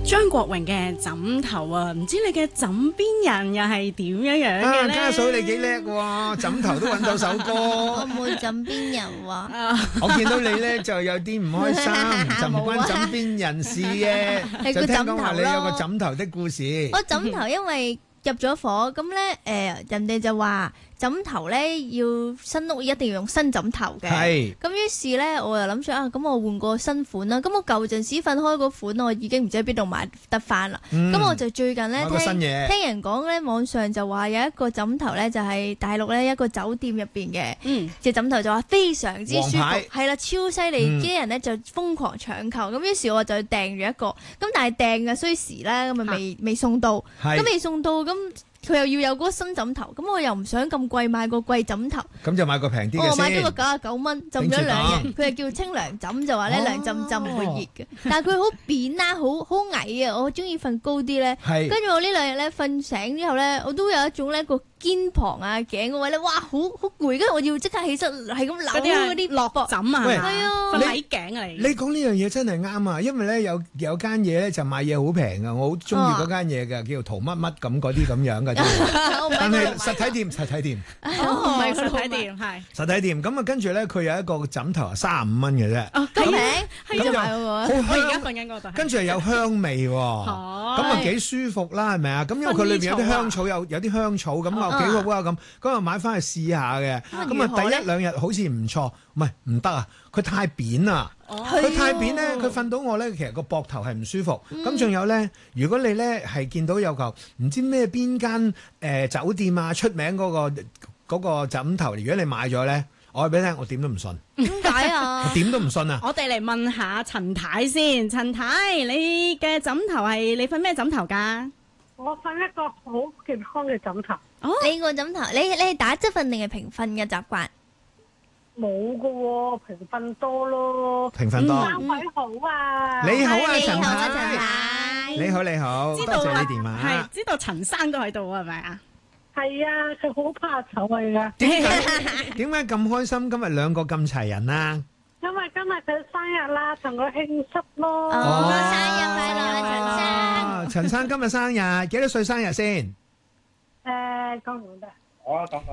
張國榮嘅枕頭啊，唔知你嘅枕邊人又係點樣嘅咧？ 家嫂你幾叻喎，枕頭都揾到首歌。 我冇枕邊人喎。 我見到你咧就有啲唔開心，就唔關枕邊人事嘅，就聽講話你有個枕頭的故事。 我枕頭因為入咗火，咁咧人哋就話枕頭咧要新屋一定要用新枕頭嘅。 係。 咁於是咧我又諗住咁我換個新款啦。咁我舊陣時瞓開嗰款我已經唔知喺邊度買得翻啦。咁我就最近咧聽人講咧，網上就話有一個枕頭咧就係大陸咧一個酒店入邊嘅，隻枕頭就話非常之舒服，係啦，超犀利，啲人咧就瘋狂搶購。咁於是我就訂咗一個，咁但係訂嘅需時啦，咁啊未送到，咁未送到咁。佢又要有嗰個新枕頭，咁我又唔想咁貴買個貴枕頭， 咁就買個平啲嘅先。 我買咗個99蚊，浸咗2日，佢係叫清涼枕，就話咧涼浸浸唔會熱嘅，但係佢好扁啦，好矮啊，我中意瞓高啲咧。跟住我呢2日咧瞓醒之後咧，我都有一種咧個肩膀啊頸嗰位咧，哇好攰，跟住我要即刻起身，係咁扭嗰啲落枕啊，係啊， 瞓喺頸啊你。 你講呢樣嘢真係啱啊，因為咧有間嘢咧就賣嘢好平啊，我好中意嗰間嘢嘅，叫做淘乜乜咁嗰啲咁樣嘅。但係實體店， 唔係實體店，係實體店。咁啊，跟住咧，佢有一個枕頭35蚊嘅啫。 咁平，係就買嗰個。 我而家瞓緊嗰度。 跟住有香味喎，咁啊幾舒服啦，係咪啊？咁因為佢裏邊有啲香草，有啲香草，咁啊幾好啊咁啊買翻去試下嘅。咁啊第1、2日好似唔錯，唔得啊！佢太扁啦。佢太扁咧，佢瞓到我咧，其實個膊頭係唔舒服。咁仲有咧，如果你咧係見到有嚿唔知咩邊間酒店啊出名嗰個枕頭，如果你買咗咧，我話俾你聽，我點都唔信。 點解啊？ 我點都唔信啊！ 我哋嚟問下陳太先，陳太，你嘅枕頭係你瞓咩枕頭㗎？ 我瞓一個好健康嘅枕頭。 你個枕頭，你係打側瞓定係平瞓嘅習慣？ 冇噶喎，平瞓多咯。 平瞓多。 三位好啊！ 你好啊，陳太。 你好，你好。多謝你電話。 係知道陳生都喺度係咪啊？ 係啊，佢好怕醜嚟噶。 點解咁開心？今日2個咁齊人啊？ 因為今日佢生日啦，同佢慶祝咯。 生日快樂啊，陳生！ 陳生今日生日，幾多歲生日先？ 講唔得。 我講。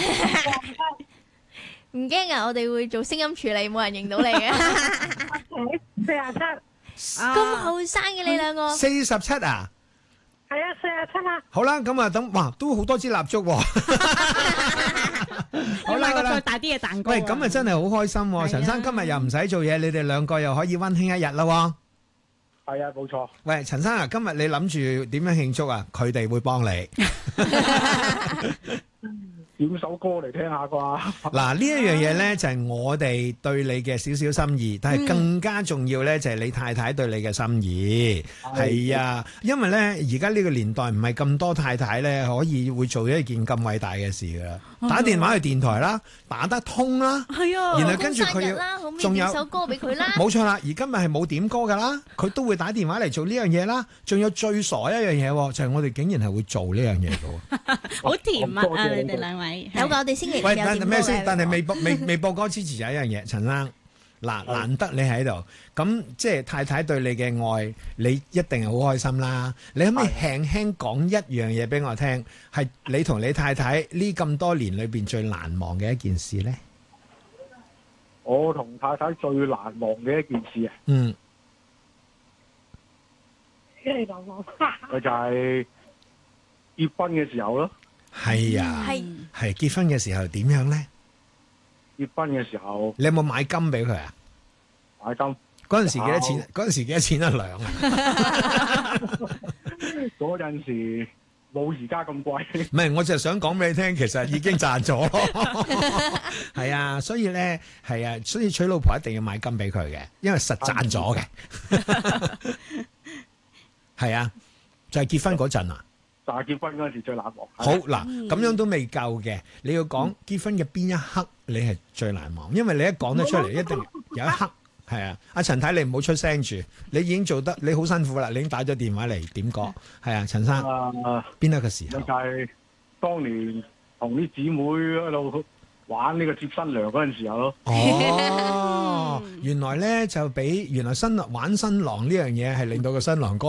唔驚啊！我哋會做聲音處理，冇人認到你嘅。 47。 咁後生嘅你兩個。 47啊？ 係啊，47啊。 好啦，咁啊等，哇，都好多支蠟燭喎。 好啦，個再大啲嘅蛋糕。 喂，咁啊真係好開心喎！陳生今日又唔使做嘢，你哋2個又可以溫馨一日啦喎。 係啊，冇錯。 喂，陳生啊，今日你諗住點樣慶祝啊？佢哋會幫你。 點首歌嚟聽下啩？ 嗱，呢一樣嘢呢，就係我哋對你嘅少少心意，但係更加重要呢，就係你太太對你嘅心意。係啊，因為呢，而家呢個年代唔係咁多太太呢可以會做一件咁偉大嘅事噶。打電話去電台啦，打得通啦， 係啊， 然後跟住佢仲有首歌俾佢啦。 冇錯啦，而今日係冇點歌噶啦，佢都會打電話嚟做呢樣嘢啦。仲有最傻一樣嘢，就係我哋竟然係會做呢樣嘢噶。 好甜蜜啊！你哋2位。 有個我哋星期五有點歌嘅。 咩先？但係未播歌之前有一樣嘢，陳生，嗱，難得你喺度，咁即係太太對你嘅愛，你一定係好開心啦。你可唔可以輕輕講一樣嘢俾我聽，係你同你太太呢咁多年裏邊最難忘嘅一件事呢？ 我同太太最難忘嘅一件事啊， 你講講。 佢就係結婚嘅時候咯。 係啊，係結婚嘅時候點樣呢？ 結婚嘅時候， 你有冇買金俾佢啊？ 買金嗰陣時幾多錢？嗰陣時幾多錢一兩啊？ 嗰陣時冇而家咁貴。 唔係，我就係想講俾你聽，其實已經賺咗咯。係啊，所以咧，係啊，所以娶老婆一定要買金俾佢嘅，因為實賺咗嘅。係啊，就係結婚嗰陣啊。 就係結婚嗰陣時最難忘。 好嗱，咁樣都未夠嘅，你要講結婚嘅邊一刻你係最難忘，因為你一講得出嚟，一定有一刻係啊。阿陳太，你唔好出聲住，你已經做得你好辛苦啦，你已經打咗電話嚟點歌，係啊，陳生，邊一個時候？ 就係當年同啲姊妹喺度玩呢個接新娘嗰陣時候咯。 哦，原來咧就俾原來新郎玩新郎呢樣嘢係令到個新郎哥